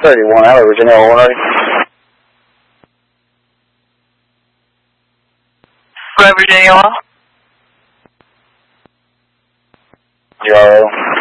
31 out of Virginia, Illinois. Go ahead, Virginia. URO.